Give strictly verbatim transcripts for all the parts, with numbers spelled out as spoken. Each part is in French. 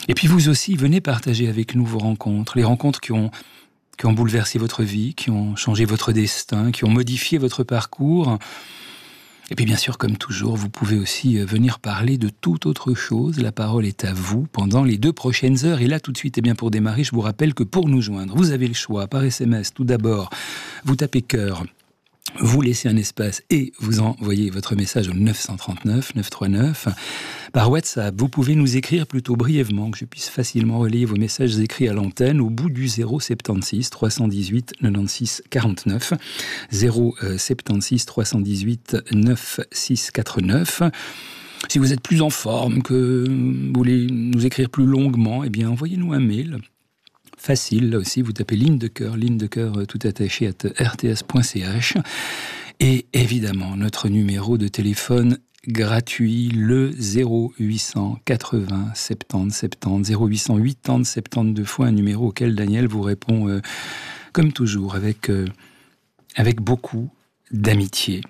Et puis vous aussi, venez partager avec nous vos rencontres, les rencontres qui ont, qui ont bouleversé votre vie, qui ont changé votre destin, qui ont modifié votre parcours. Et puis bien sûr, comme toujours, vous pouvez aussi venir parler de toute autre chose. La parole est à vous pendant les deux prochaines heures. Et là, tout de suite, eh bien, pour démarrer, je vous rappelle que pour nous joindre, vous avez le choix par S M S. Tout d'abord, vous tapez cœur, vous laissez un espace et vous envoyez votre message au neuf cent trente-neuf neuf cent trente-neuf. Par WhatsApp, vous pouvez nous écrire plutôt brièvement, que je puisse facilement relayer vos messages écrits à l'antenne au bout du zéro soixante-seize trois cent dix-huit quatre-vingt-seize quarante-neuf. zéro soixante-seize trois cent dix-huit quatre-vingt-seize quarante-neuf. Si vous êtes plus en forme, que vous voulez nous écrire plus longuement, eh bien envoyez-nous un mail. Facile, là aussi, vous tapez ligne de cœur, ligne de cœur tout attaché à r t s point c h. Et évidemment, notre numéro de téléphone gratuit, le zéro huit cent quatre-vingts soixante-dix soixante-dix, zéro huit cent quatre-vingts soixante-douze fois, un numéro auquel Daniel vous répond, euh, comme toujours, avec, euh, avec beaucoup d'amitié.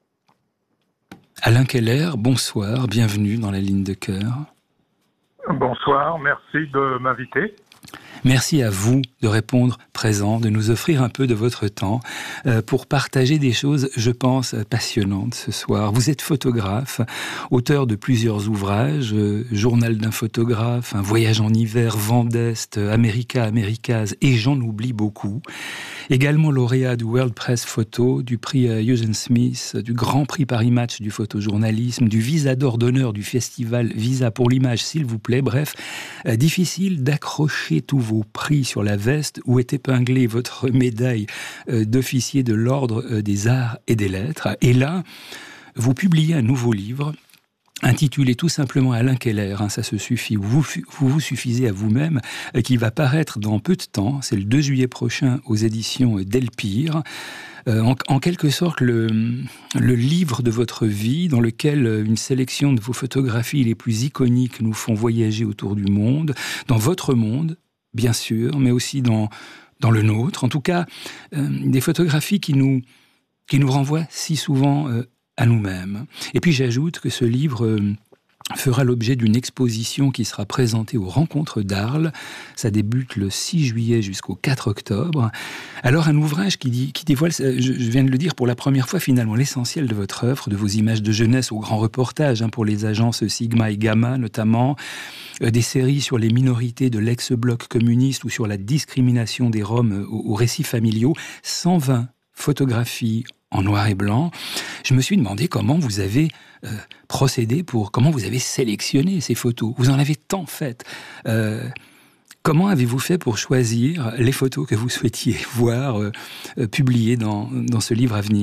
Alain Keller, bonsoir, bienvenue dans la ligne de cœur. Bonsoir, merci de m'inviter. Merci à vous de répondre présent, de nous offrir un peu de votre temps euh, pour partager des choses, je pense, passionnantes ce soir. Vous êtes photographe, auteur de plusieurs ouvrages, euh, Journal d'un photographe, Un voyage en hiver, Vent d'Est, America, Americas, et j'en oublie beaucoup. Également lauréat du World Press Photo, du prix euh, Eugene Smith, du Grand Prix Paris Match du photojournalisme, du Visa d'or d'honneur du festival Visa pour l'image, s'il vous plaît. Bref, euh, difficile d'accrocher tous vos prix sur la veste où est épinglée votre médaille euh, d'officier de l'ordre euh, des arts et des lettres. Et là, vous publiez un nouveau livre intitulé tout simplement Alain Keller, hein, ça se suffit, vous, vous vous suffisez à vous-même, euh, qui va paraître dans peu de temps, c'est le deux juillet prochain aux éditions Delpire. Euh, en, en quelque sorte, le, le livre de votre vie, dans lequel une sélection de vos photographies les plus iconiques nous font voyager autour du monde, dans votre monde, bien sûr, mais aussi dans, dans le nôtre. En tout cas, euh, des photographies qui nous, qui nous renvoient si souvent euh, à nous-mêmes. Et puis j'ajoute que ce livre euh, fera l'objet d'une exposition qui sera présentée aux Rencontres d'Arles. Ça débute le six juillet jusqu'au quatre octobre. Alors un ouvrage qui, dit, qui dévoile, je, je viens de le dire pour la première fois finalement, l'essentiel de votre œuvre, de vos images de jeunesse aux grands reportages, hein, pour les agences Sigma et Gamma notamment, euh, des séries sur les minorités de l'ex-bloc communiste ou sur la discrimination des Roms aux, aux récits familiaux, cent vingt photographies en noir et blanc. Je me suis demandé comment vous avez euh, procédé pour, comment vous avez sélectionné ces photos. Vous en avez tant faites. Euh, comment avez-vous fait pour choisir les photos que vous souhaitiez voir euh, euh, publiées dans, dans ce livre à venir ?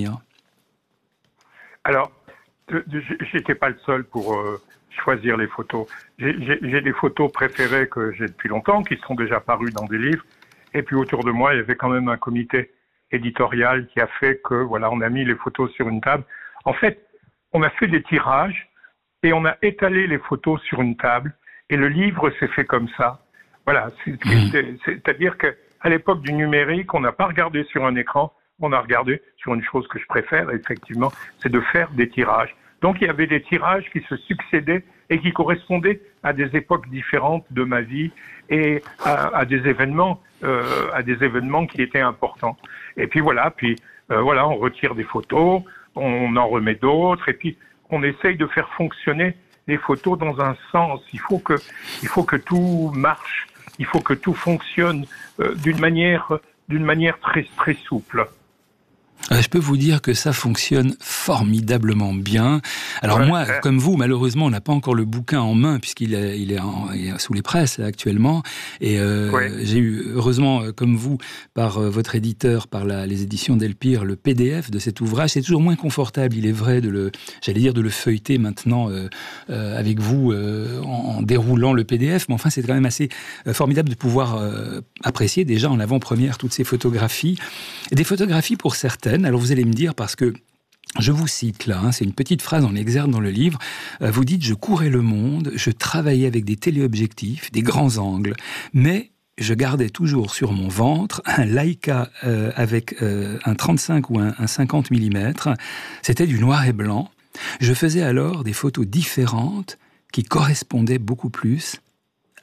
Alors, j'étais pas le seul pour euh, choisir les photos. J'ai, j'ai, j'ai des photos préférées que j'ai depuis longtemps, qui sont déjà parues dans des livres. Et puis autour de moi, il y avait quand même un comité éditorial qui a fait que, voilà, on a mis les photos sur une table. En fait, on a fait des tirages et on a étalé les photos sur une table et le livre s'est fait comme ça. Voilà, c'est, c'est, c'est-à-dire qu'à l'époque du numérique, on n'a pas regardé sur un écran, on a regardé sur une chose que je préfère, effectivement, c'est de faire des tirages. Donc il y avait des tirages qui se succédaient et qui correspondaient à des époques différentes de ma vie et à, à des événements, euh, à des événements qui étaient importants. Et puis voilà, puis euh, voilà, on retire des photos, on en remet d'autres, et puis on essaye de faire fonctionner les photos dans un sens. Il faut que, il faut que tout marche, il faut que tout fonctionne euh, d'une manière, d'une manière très, très souple. Je peux vous dire que ça fonctionne formidablement bien. Alors ouais, moi, ouais. Comme vous, malheureusement, on n'a pas encore le bouquin en main puisqu'il est, il est, en, il est sous les presses actuellement. Et euh, ouais. j'ai eu, heureusement, comme vous, par euh, votre éditeur, par la, les éditions Delpire, le P D F de cet ouvrage. C'est toujours moins confortable, il est vrai, de le, j'allais dire, de le feuilleter maintenant euh, euh, avec vous euh, en, en déroulant le P D F. Mais enfin, c'est quand même assez euh, formidable de pouvoir euh, apprécier déjà en avant-première toutes ces photographies. Et des photographies pour certaines. Alors vous allez me dire, parce que je vous cite là, hein, c'est une petite phrase en exergue dans le livre, euh, vous dites « Je courais le monde, je travaillais avec des téléobjectifs, des grands angles, mais je gardais toujours sur mon ventre un Leica euh, avec euh, un trente-cinq ou un, un cinquante millimètres. C'était du noir et blanc. Je faisais alors des photos différentes qui correspondaient beaucoup plus